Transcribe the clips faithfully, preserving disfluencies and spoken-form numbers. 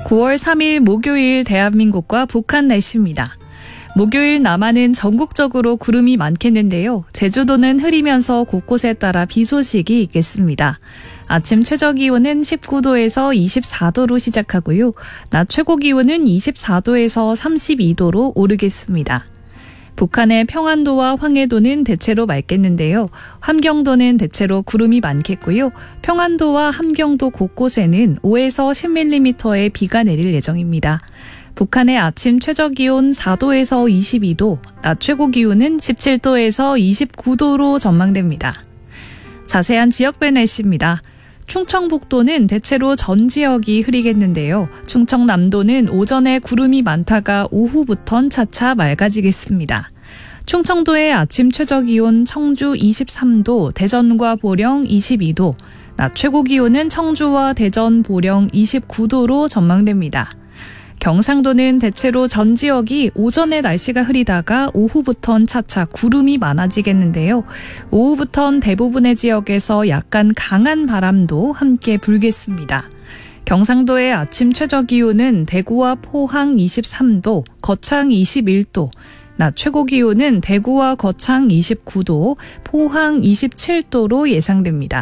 구월 삼일 목요일 대한민국과 북한 날씨입니다. 목요일 남한은 전국적으로 구름이 많겠는데요. 제주도는 흐리면서 곳곳에 따라 비 소식이 있겠습니다. 아침 최저기온은 십구도에서 이십사도로 시작하고요. 낮 최고기온은 이십사도에서 삼십이도로 오르겠습니다. 북한의 평안도와 황해도는 대체로 맑겠는데요. 함경도는 대체로 구름이 많겠고요. 평안도와 함경도 곳곳에는 오에서 십 밀리미터의 비가 내릴 예정입니다. 북한의 아침 최저기온 사도에서 이십이도, 낮 최고기온은 십칠도에서 이십구도로 전망됩니다. 자세한 지역별 날씨입니다. 충청북도는 대체로 전 지역이 흐리겠는데요. 충청남도는 오전에 구름이 많다가 오후부턴 차차 맑아지겠습니다. 충청도의 아침 최저기온 청주 이십삼도, 대전과 보령 이십이도, 낮 최고기온은 청주와 대전, 보령 이십구도로 전망됩니다. 경상도는 대체로 전 지역이 오전에 날씨가 흐리다가 오후부턴 차차 구름이 많아지겠는데요. 오후부턴 대부분의 지역에서 약간 강한 바람도 함께 불겠습니다. 경상도의 아침 최저기온은 대구와 포항 이십삼도, 거창 이십일도, 낮 최고기온은 대구와 거창 이십구도, 포항 이십칠도로 예상됩니다.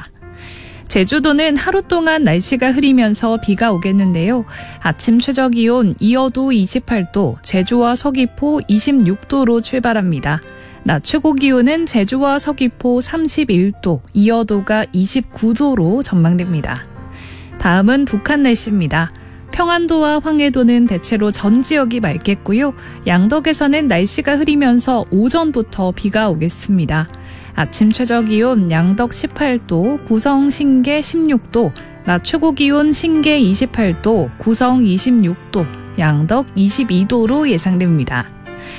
제주도는 하루 동안 날씨가 흐리면서 비가 오겠는데요. 아침 최저기온 이어도 이십팔도, 제주와 서귀포 이십육도로 출발합니다. 낮 최고기온은 제주와 서귀포 삼십일도, 이어도가 이십구도로 전망됩니다. 다음은 북한 날씨입니다. 평안도와 황해도는 대체로 전 지역이 맑겠고요. 양덕에서는 날씨가 흐리면서 오전부터 비가 오겠습니다. 아침 최저기온 양덕 십팔도, 구성 신계 십육도, 낮 최고기온 신계 이십팔도, 구성 이십육도, 양덕 이십이도로 예상됩니다.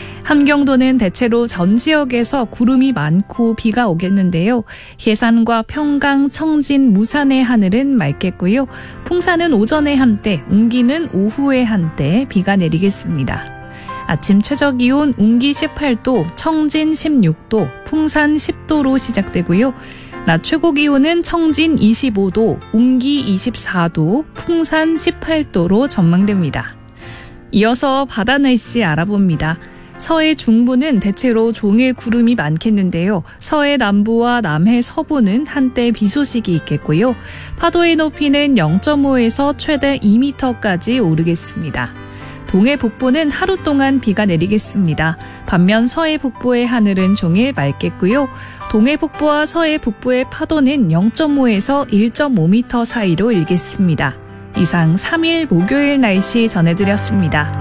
함경도는 대체로 전 지역에서 구름이 많고 비가 오겠는데요. 예산과 평강, 청진, 무산의 하늘은 맑겠고요. 풍산은 오전에 한때, 웅기는 오후에 한때 비가 내리겠습니다. 아침 최저기온 웅기 십팔도, 청진 십육도, 풍산 십도로 시작되고요. 낮 최고기온은 청진 이십오도, 웅기 이십사도, 풍산 십팔도로 전망됩니다. 이어서 바다 날씨 알아봅니다. 서해 중부는 대체로 종일 구름이 많겠는데요. 서해 남부와 남해 서부는 한때 비 소식이 있겠고요. 파도의 높이는 영점오에서 최대 이 미터까지 오르겠습니다. 동해 북부는 하루 동안 비가 내리겠습니다. 반면 서해 북부의 하늘은 종일 맑겠고요. 동해 북부와 서해 북부의 파도는 영점오에서 일점오 미터 사이로 일겠습니다. 이상 삼일 목요일 날씨 전해드렸습니다.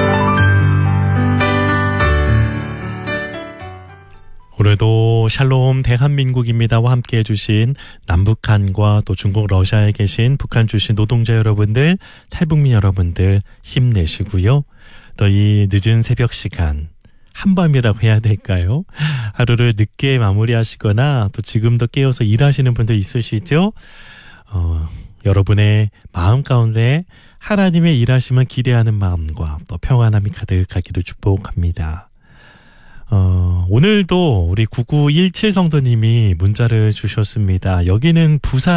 올해도 샬롬 대한민국입니다와 함께 해주신 남북한과 또 중국 러시아에 계신 북한 출신 노동자 여러분들, 탈북민 여러분들 힘내시고요. 또 이 늦은 새벽 시간, 한밤이라고 해야 될까요? 하루를 늦게 마무리하시거나 또 지금도 깨어서 일하시는 분들 있으시죠? 어, 여러분의 마음 가운데 하나님의 일하심을 기대하는 마음과 또 평안함이 가득하기를 축복합니다. 어, 오늘도 우리 구구일칠 성도님이 문자를 주셨습니다. 여기는 부산